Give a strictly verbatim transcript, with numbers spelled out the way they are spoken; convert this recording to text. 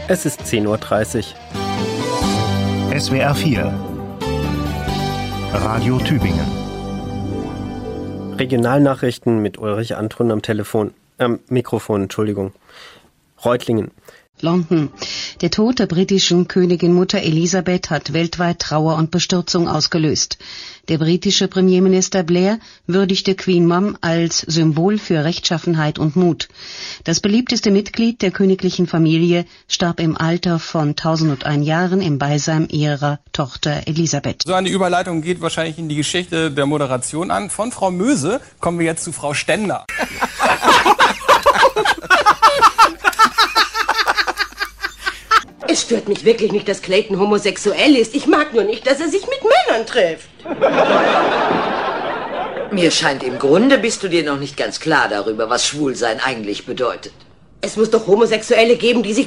Es ist zehn Uhr dreißig. S W R vier Radio Tübingen. Regionalnachrichten mit Ulrich Antrun am Telefon, am Mikrofon, Entschuldigung. Reutlingen. London. Der Tod der britischen Königin Mutter Elisabeth hat weltweit Trauer und Bestürzung ausgelöst. Der britische Premierminister Blair würdigte Queen Mum als Symbol für Rechtschaffenheit und Mut. Das beliebteste Mitglied der königlichen Familie starb im Alter von tausendundeins Jahren im Beisein ihrer Tochter Elisabeth. So eine Überleitung geht wahrscheinlich in die Geschichte der Moderation an. Von Frau Möse kommen wir jetzt zu Frau Stender. Es stört mich wirklich nicht, dass Clayton homosexuell ist. Ich mag nur nicht, dass er sich mit Männern trifft. Mir scheint, im Grunde bist du dir noch nicht ganz klar darüber, was Schwulsein eigentlich bedeutet. Es muss doch Homosexuelle geben, die sich